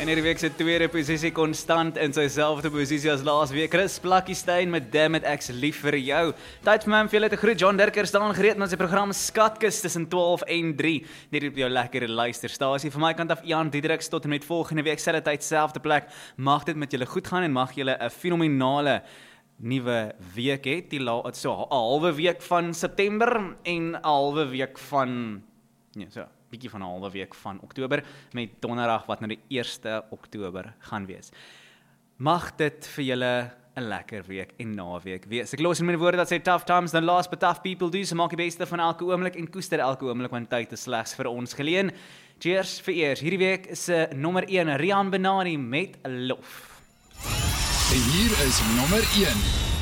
En hierdie week se tweede posisie konstant in sy selfde posisie as laas week. Chris Plakkiestein met Damn It, ek's lief vir jou. Tyd vir my om vir julle te groet. John Dirker staan gereed met sy program Skatkis tussen 12 en 3. Net op jou lekkere luisterstasie. Van my kant af Jan Diedriks tot en met volgende week selfde tyd, selfde plek. Mag dit met julle goed gaan en mag julle 'n fenominale nuwe week hê. So 'n halwe week van September en 'n halwe week van bietjie van 'n halwe week van Oktober, met donderdag wat nou die 1 Oktober gaan wees. Mag dit vir julle 'n lekker week en naweek wees. Ek los in my woorde dat sê tough times don't last, but tough people do, so maak die beste van elke oomblik en koester elke oomblik, want tyd is slegs vir ons geleen. Cheers vir eers. Hierdie week is nommer 1, Rian Benani met Lof. En hier is nommer 1.